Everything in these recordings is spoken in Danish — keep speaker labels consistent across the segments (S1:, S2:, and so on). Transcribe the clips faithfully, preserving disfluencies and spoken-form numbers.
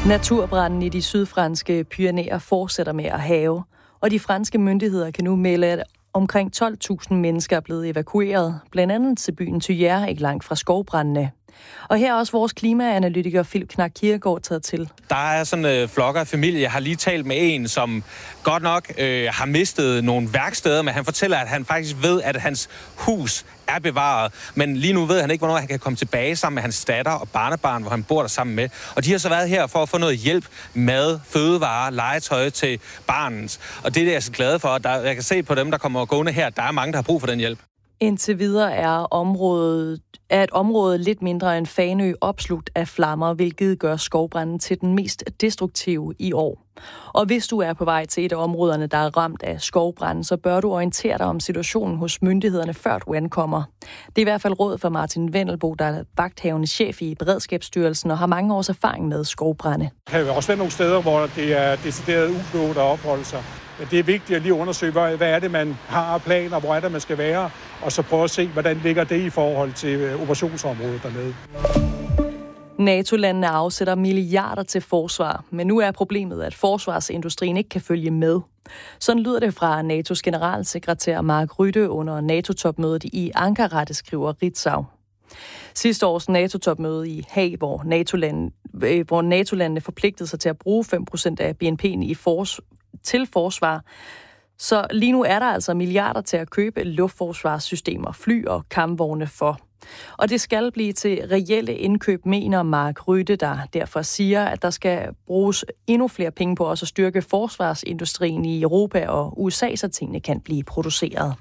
S1: Naturbranden i de sydfranske Pyrenæer fortsætter med at hærge, og de franske myndigheder kan nu melde, at omkring tolv tusind mennesker er blevet evakueret, blandt andet til byen Tuyère, ikke langt fra skovbrændene. Og her er også vores klimaanalytiker Philip Knak Kierkegaard taget til.
S2: Der er sådan en øh, flok af familie. Jeg har lige talt med en, som godt nok øh, har mistet nogle værksteder, men han fortæller, at han faktisk ved, at hans hus er bevaret. Men lige nu ved han ikke, hvornår han kan komme tilbage sammen med hans datter og barnebarn, hvor han bor der sammen med. Og de har så været her for at få noget hjælp, mad, fødevarer, legetøj til barnet. Og det er det, jeg er så glad for. Der, jeg kan se på dem, der kommer gående her, der er mange, der har brug for den hjælp.
S1: Indtil videre er, området, er et område lidt mindre end Fanø opslugt af flammer, hvilket gør skovbranden til den mest destruktive i år. Og hvis du er på vej til et af områderne, der er ramt af skovbranden, så bør du orientere dig om situationen hos myndighederne, før du ankommer. Det er i hvert fald råd for Martin Wendelbo, der er vagthavende chef i Beredskabsstyrelsen og har mange års erfaring med skovbrænde.
S3: Der kan jo også være nogle steder, hvor det er decideret uklogt at opholde sig. Det er vigtigt at lige undersøge, hvad er det, man har planer, hvor er det, man skal være, og så prøve at se, hvordan ligger det i forhold til operationsområdet dernede.
S1: NATO-landene afsætter milliarder til forsvar, men nu er problemet, at forsvarsindustrien ikke kan følge med. Sådan lyder det fra N A T O's generalsekretær Mark Rutte under NATO-topmødet i Ankara, det skriver Ritzau. Sidste års NATO-topmøde i Haag, hvor NATO-landene, hvor NATO-landene forpligtede sig til at bruge fem procent af B N P'en i fors, til forsvar. Så lige nu er der altså milliarder til at købe luftforsvarssystemer, fly og kampvogne for. Og det skal blive til reelle indkøb, mener Mark Rutte, der derfor siger, at der skal bruges endnu flere penge på også at styrke forsvarsindustrien i Europa og U S A, så tingene kan blive produceret.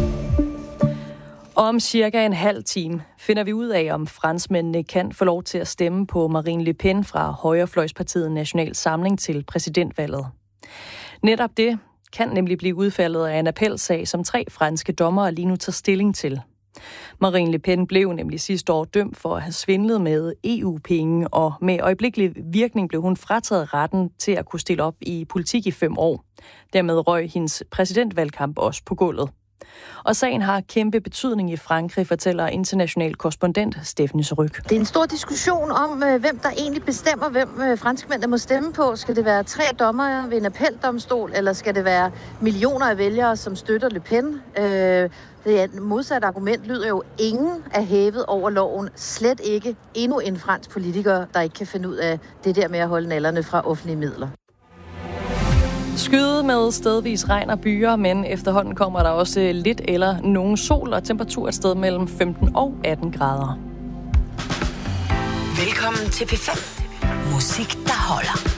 S1: Om cirka en halv time finder vi ud af, om franskmændene kan få lov til at stemme på Marine Le Pen fra højrefløjspartiet National Samling til præsidentvalget. Netop det kan nemlig blive udfaldet af en appelsag, som tre franske dommere lige nu tager stilling til. Marine Le Pen blev nemlig sidste år dømt for at have svindlet med E U-penge, og med øjeblikkelig virkning blev hun frataget retten til at kunne stille op i politik i fem år. Dermed røg hendes præsidentvalgkamp også på gulvet. Og sagen har kæmpe betydning i Frankrig, fortæller international korrespondent Stephanie Ryg.
S4: Det er en stor diskussion om, hvem der egentlig bestemmer, hvem franskmændene må stemme på. Skal det være tre dommere ved en appeldomstol, eller skal det være millioner af vælgere, som støtter Le Pen? Det er et modsat argument, lyder jo, ingen er hævet over loven. Slet ikke endnu en fransk politiker, der ikke kan finde ud af det der med at holde nallerne fra offentlige midler.
S1: Skyde med stedvis regn og byer, men efterhånden kommer der også lidt eller nogen sol og temperatur et sted mellem femten og atten grader.
S5: Velkommen til P fem. Musik, der holder.